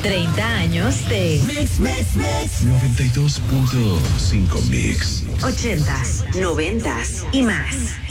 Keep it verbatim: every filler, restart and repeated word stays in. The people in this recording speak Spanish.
treinta años de Mix, Mix, Mix. noventa y dos punto cinco Mix. ochentas, noventas y más.